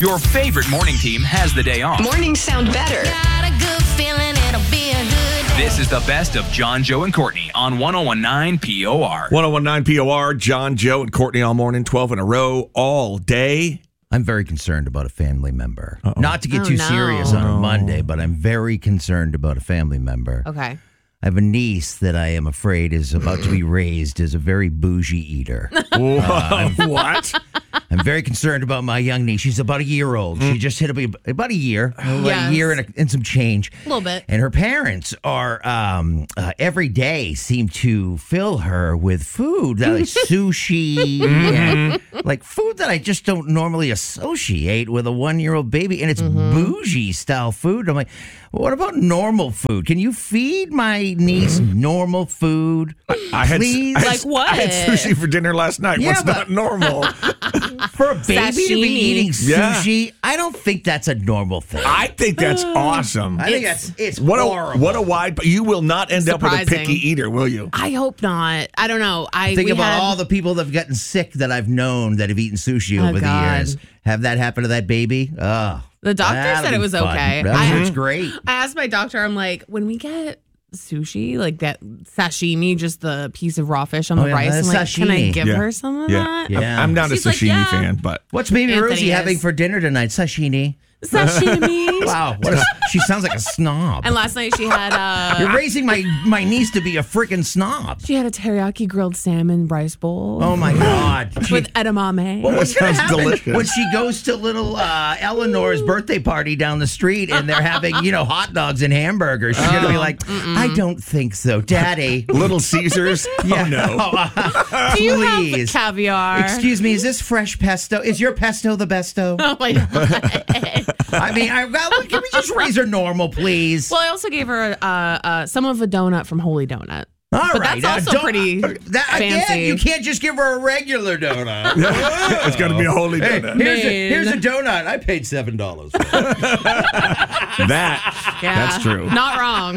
Your favorite morning team has the day off. Mornings sound better. Got a good feeling it'll be a good day. This is the best of John, Joe, and Courtney on 1019 POR. 1019 POR, John, Joe, and Courtney all morning, 12 in a row, all day. I'm very concerned about a family member. Uh-oh. Not to get too serious on a Monday, but I'm very concerned about a family member. Okay. I have a niece that I am afraid is about to be raised as a very bougie eater. What? I'm very concerned about my young niece. She's about a year old. She just hit about a year, Yes. a year and some change. A little bit. And her parents are every day seem to fill her with food, like sushi, and like food that I just don't normally associate with a 1-year-old baby. And it's bougie style food. I'm like, what about normal food? Can you feed my niece normal food? Please? Like what? I had sushi for dinner last night. Yeah, What's but- not normal? For a baby to be Sashimi. eating Yeah. sushi, I don't think that's a normal thing. I think that's awesome. I think it's What horrible. a wide, but you will not end up with a Surprising. picky eater, will you? I hope not. I don't know. Think about all the people that have gotten sick that I've known that have eaten sushi Oh, over God. the years. Have that happen to that baby? Oh, The doctor that'll said be it was fun. okay. I'm sure it's great. I asked my doctor, I'm like, when we get sushi, like that sashimi, just the piece of raw fish on the yeah, rice, I'm like, that's can I sashimi. give Yeah. her some of Yeah. that? Yeah. I'm not She's a like, sashimi yeah. fan, but What's baby Anthony Rosie is. having for dinner tonight? Sashimi. Sashimi. Wow, she sounds like a snob. And last night she had You're raising my niece to be a freaking snob. she had a teriyaki grilled salmon rice bowl. Oh my God. with edamame. Well, what's going to sounds happen delicious. when she goes to little Eleanor's birthday party down the street and they're having, hot dogs and hamburgers? She's going to be like, I don't think so, Daddy. Little Caesars? Yeah. Oh, no. Do you please. have caviar? Excuse me, is this fresh pesto? Is your pesto the besto? Oh my God. I mean, can we just raise her normal, please? Well, I also gave her some of a donut from Holy Donut. All But right, that's also pretty Again, fancy. you can't just give her a regular donut. It's going to be a holy Hey, donut. here's a donut. I paid $7 for it. That's true. Not wrong.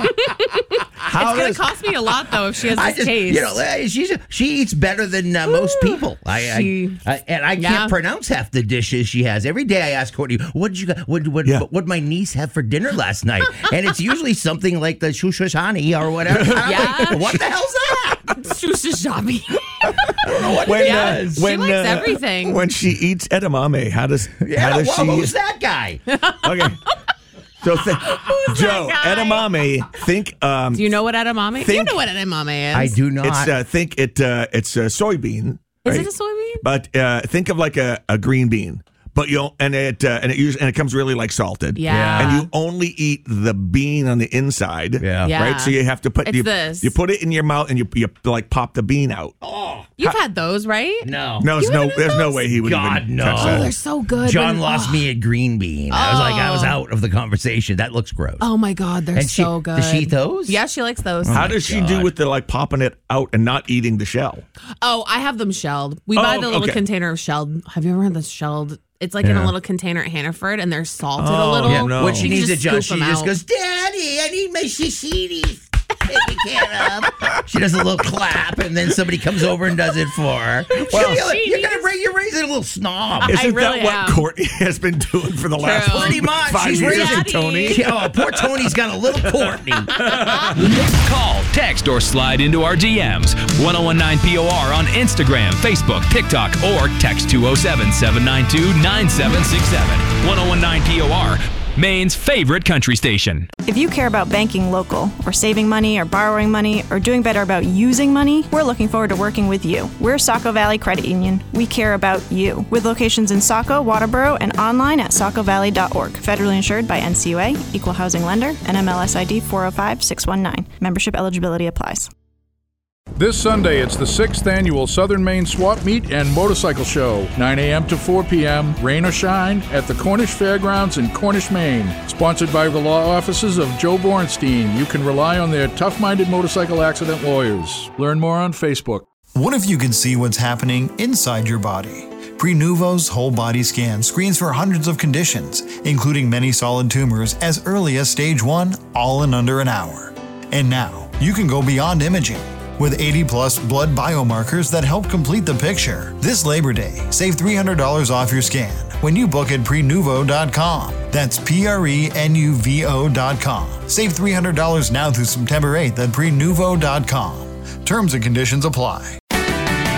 How It's going does- to cost me a lot, though, if she has I this just, taste. she eats better than most people. She- I can't Yeah. pronounce half the dishes she has. Every day I ask Courtney, what did you got? What my niece have for dinner last night? And it's usually something like the shushani or whatever. Yeah. What the hell's that? Shushishabi. When, Yeah, she likes everything. When she eats edamame, how does Who's she? that guy? Okay. So, Joe, guy? edamame. Think. Do you know what edamame is? You Think- know what edamame is. I do not. It's it's a soybean. Is right? it a soybean? But think of like a green bean. But it comes really like salted. Yeah. And you only eat the bean on the inside. Yeah. Yeah. Right. So you have to put It's this. you put it in your mouth and you like pop the bean out. You've had those, right? no. No, You haven't there's no those? way he would God, even no. touch Oh, that. they're so good. John when- lost me at green bean. I was out of the conversation. That looks gross. Oh my God, they're And she- so good. does she eat those? Yeah, she likes those. How does she do with the like popping it out and not eating the shell? Oh, I have them shelled. We buy the little okay. container of shelled. Have you ever had the shelled? It's like in a little container at Hannaford, and they're salted a little. yeah, no. When she You needs just a job, scoop she 'em just out. goes, Daddy, I need my sashimi taken care of. She does a little clap, and then somebody comes over and does it for her. Well, you're raising a little snob. Isn't really that what am. Courtney has been doing for the last True. Pretty much. 5 She's years raising with Tony? Poor Tony's got a little Courtney. Call, text, or slide into our DMs. 1019 POR on Instagram, Facebook, TikTok, or text 207-792-9767. 1019 POR, Maine's favorite country station. If you care about banking local, or saving money, or borrowing money, or doing better about using money, we're looking forward to working with you. We're Saco Valley Credit Union. We care about you. With locations in Saco, Waterboro, and online at sacovalley.org. Federally insured by NCUA, Equal Housing Lender, NMLS ID 405619. Membership eligibility applies. This Sunday, it's the 6th annual Southern Maine Swap Meet and Motorcycle Show, 9 a.m. to 4 p.m., rain or shine, at the Cornish Fairgrounds in Cornish, Maine. Sponsored by the law offices of Joe Bornstein. You can rely on their tough-minded motorcycle accident lawyers. Learn more on Facebook. What if you could see what's happening inside your body? Prenuvo's whole body scan screens for hundreds of conditions, including many solid tumors as early as stage 1, all in under an hour. And now, you can go beyond imaging. with 80-plus blood biomarkers that help complete the picture. This Labor Day, save $300 off your scan when you book at prenuvo.com. That's prenuvo.com. Save $300 now through September 8th at prenuvo.com. Terms and conditions apply.